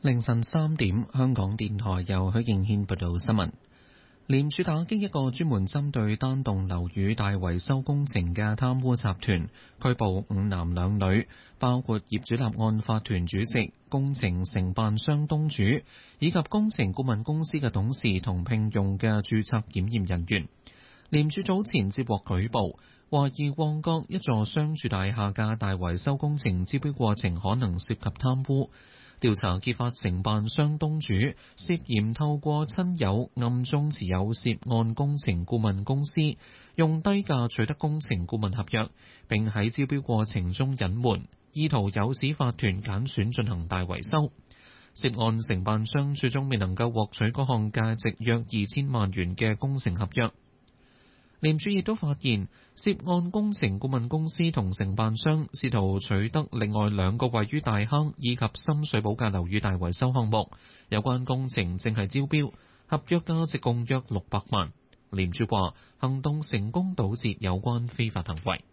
凌晨3點，香港電台由許敬軒報道新聞。廉署打擊一個專門針對單棟樓宇大維修工程嘅貪污集團，拘捕5男2女，包括業主立案法團主席、工程承辦商東主以及工程顧問公司嘅董事同聘用嘅註冊檢驗人員。廉署早前接獲舉報，懷疑旺角一座商住大廈嘅大維修工程招標過程可能涉及貪污。調查揭發承辦商東主涉嫌透過親友暗中持有涉案工程顧問公司，用低價取得工程顧問合約，並喺招標過程中隱瞞，意圖誘使法團揀選進行大維修。涉案承辦商最終未能夠獲取嗰項價值約2000萬元嘅工程合約。廉署亦都發現，涉案工程顧問公司同承辦商試圖取得另外2個位於大坑以及深水埗嘅樓宇大維修項目，有關工程正係招標，合約價值共約600萬。廉署話，行動成功堵截有關非法行為。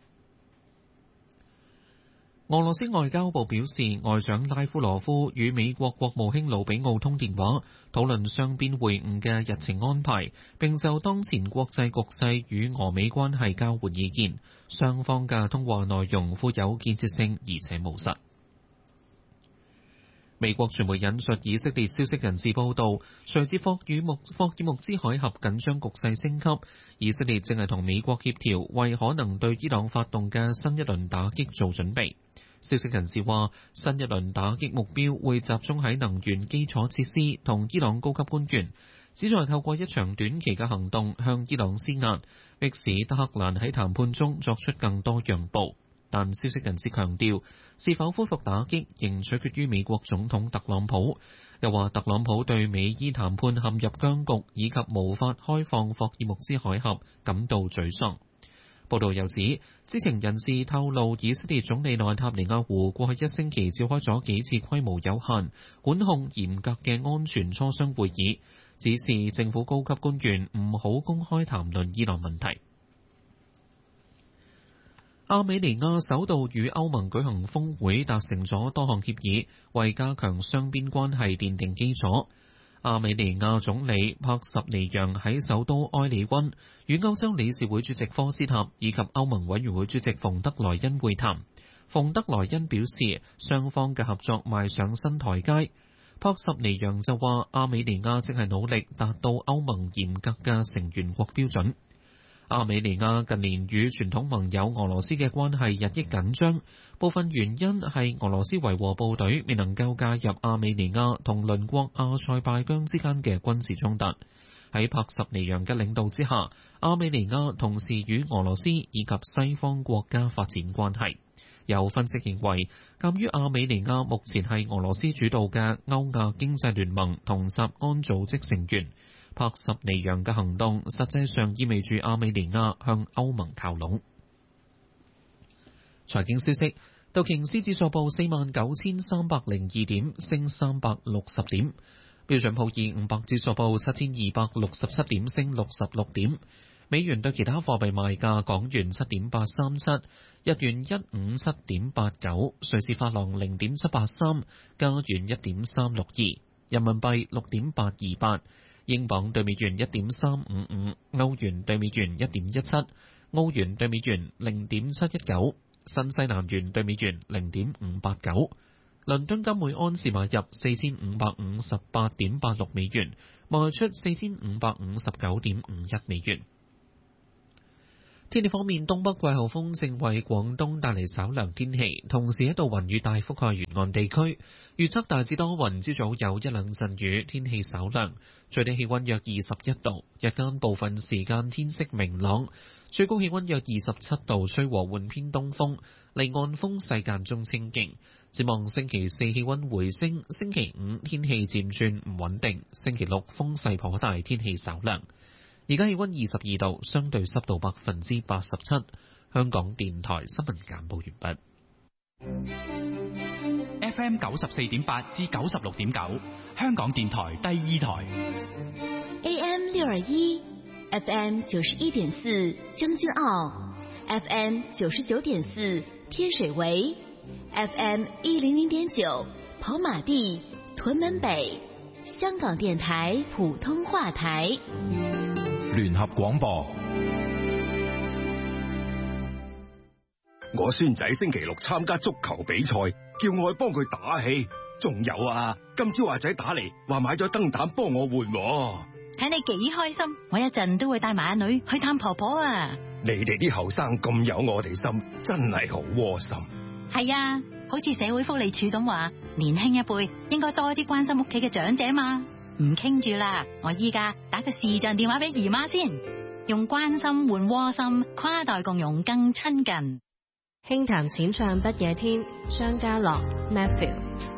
俄羅斯外交部表示，外長拉夫羅夫與美國國務卿魯比奧通電話，討論雙邊會晤嘅日程安排，並就當前國際局勢與俄美關係交換意見。雙方嘅通話內容富有建設性而且務實。美國傳媒引述以色列消息人士報道，隨住霍爾木茲海峽緊張局勢升級，以色列正係同美國協調，為可能對伊朗發動嘅新一輪打擊做準備。消息人士話，新一輪打擊目標會集中喺能源基礎設施同伊朗高級官員，旨在透過一場短期嘅行動向伊朗施壓，迫使德黑蘭喺談判中作出更多讓步。但消息人士強調，是否恢復打擊仍取決於美國總統特朗普。又話特朗普對美伊談判陷入僵局以及無法開放霍爾木茲海峽感到沮喪。報道又指，知情人士透露，以色列總理內塔尼亞胡過去1星期召開咗幾次規模有限、管控嚴格嘅安全磋商會議，指示政府高級官員唔好公開談論伊朗問題。亞美尼亞首度與歐盟舉行峰會，達成咗多項協議，為加強雙邊關係奠定基礎。亞美尼亞總理帕什尼揚喺首都埃里溫與歐洲理事會主席科斯塔以及歐盟委員會主席馮德萊恩會談。馮德萊恩表示，雙方嘅合作邁上新台階。帕什尼揚就話，亞美尼亞正係努力達到歐盟嚴格嘅成員國標準。亞美尼亞近年與傳統盟友俄羅斯嘅關係日益緊張，部分原因係俄羅斯維和部隊未能夠介入亞美尼亞同鄰國阿塞拜疆之間嘅軍事衝突。喺帕什尼揚嘅領導之下，亞美尼亞同時與俄羅斯以及西方國家發展關係。有分析認為，鑑於亞美尼亞目前係俄羅斯主導嘅歐亞經濟聯盟同集安組織成員，帕什尼揚嘅行動實際上意味住亞美尼亞向歐盟靠攏。財經消息，道瓊斯指數報49,302點，升360點；標準普爾500指數報7,267點，升66點。美元對其他貨幣賣價：港元7.837，日元157.89，瑞士法郎0.783，加元1.362，人民幣6.828。英鎊對美元1.355，歐元對美元1.17，澳元對美元0.719，新西蘭元對美元0.589。倫敦金每安士買入4558.86美元，賣出4559.51美元。天氣方面，東北季候風正為廣東帶嚟稍涼天氣，同時一道雲雨大覆蓋沿岸地區。預測大致多雲，朝早有1-2陣雨，天氣稍涼，最低氣溫約21度，日間部分時間天色明朗，最高氣溫約27度，吹和緩偏東風，離岸風勢間中清勁。展望星期4氣溫回升，星期5天氣漸轉唔穩定，星期6風勢頗大，天氣稍涼。而家氣溫22度，相對濕度87%。香港電台新聞簡報完畢。 FM 94.8至96.9，香港電台第2台。 AM 621 ，FM 91.4，將軍澳 ，FM 99.4，天水圍 ，FM 100.9，跑馬地。 屯門北，香港電台普通話台， 聯合廣播。 我孫仔星期六參加足球比賽，叫我去幫佢打氣。仲有啊，今朝阿仔打嚟話買咗燈膽幫我換。 睇你幾開心，我一陣都會帶埋阿女去探婆婆啊！ 你哋啲後生咁有我哋心，真係好窩心。 係啊，好似社會福利署咁話，年輕一輩應該多啲關心屋企嘅長者嘛。唔傾住啦，我依家打個視像電話俾姨媽先，用關心換窩心，跨代共融更親近。 輕談淺唱不夜天，張家樂 Matthew。